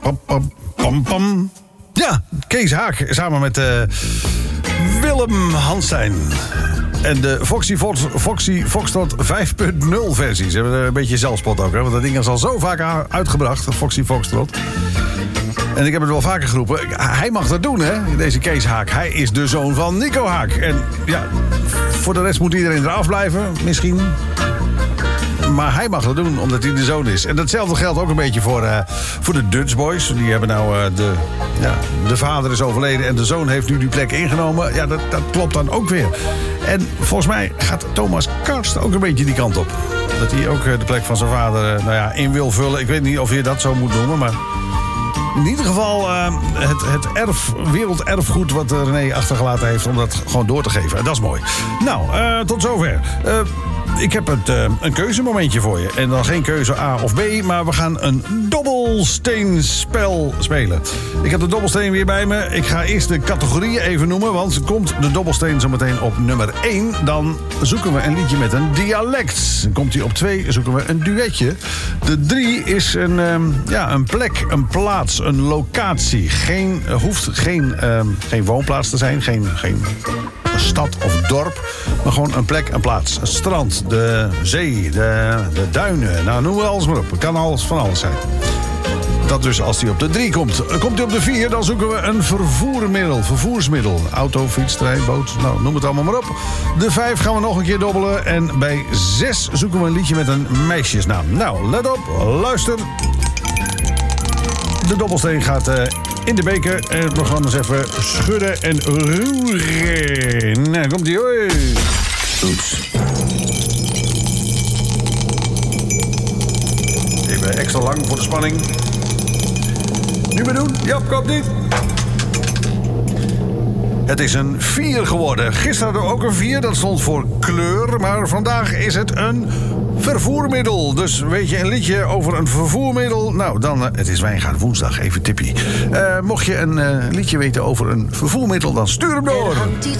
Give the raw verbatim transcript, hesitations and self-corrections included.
Pam, pam, pam, pam. Ja, Kees Haak samen met uh, Willem Hanstein. En de Foxy, Fox, Foxy Foxtrot vijf punt nul versie. Ze hebben er een beetje zelfspot ook, hè? Want dat ding is al zo vaak uitgebracht, Foxy Foxtrot. En ik heb het wel vaker geroepen. Hij mag dat doen, hè, deze Kees Haak. Hij is de zoon van Nico Haak. En ja, voor de rest moet iedereen eraf blijven, misschien. Maar hij mag dat doen, omdat hij de zoon is. En datzelfde geldt ook een beetje voor, uh, voor de Dutch Boys. Die hebben nou uh, de... Ja, de vader is overleden en de zoon heeft nu die plek ingenomen. Ja, dat, dat klopt dan ook weer. En volgens mij gaat Thomas Karst ook een beetje die kant op. Dat hij ook uh, de plek van zijn vader uh, nou ja, in wil vullen. Ik weet niet of je dat zo moet noemen, maar... In ieder geval uh, het, het erf, werelderfgoed wat René achtergelaten heeft... om dat gewoon door te geven. En dat is mooi. Nou, uh, tot zover. Uh, ik heb het, uh, een keuzemomentje voor je. En dan geen keuze A of B, maar we gaan een dobbelsteenspel spelen. Ik heb de dobbelsteen weer bij me. Ik ga eerst de categorieën even noemen, want komt de dobbelsteen zo meteen op nummer één... dan zoeken we een liedje met een dialect. Komt hij op twee, zoeken we een duetje. De drie is een, um, ja, een plek, een plaats, een locatie. Geen, hoeft geen, um, geen woonplaats te zijn, geen... geen stad of dorp, maar gewoon een plek, een plaats. Een strand, de zee, de, de duinen. Nou, noem het alles maar op. Het kan alles van alles zijn. Dat dus als hij op de drie komt. Komt hij op de vier, dan zoeken we een vervoermiddel. Vervoersmiddel. Auto, fiets, trein, boot. Nou, noem het allemaal maar op. De vijf gaan we nog een keer dobbelen. En bij zes zoeken we een liedje met een meisjesnaam. Nou, let op, luister. De dobbelsteen gaat uh, in de beker. En we gaan eens even schudden en roeren. Nou, komt ie. Hoi. Oeps. Even extra lang voor de spanning. Nu maar doen. Ja, komt niet. Het is een vier geworden. Gisteren hadden we ook een vier, dat stond voor kleur. Maar vandaag is het een vervoermiddel. Dus weet je een liedje over een vervoermiddel? Nou, dan, uh, het is Wijngaard woensdag, even tippie. Uh, mocht je een uh, liedje weten over een vervoermiddel, dan stuur hem door.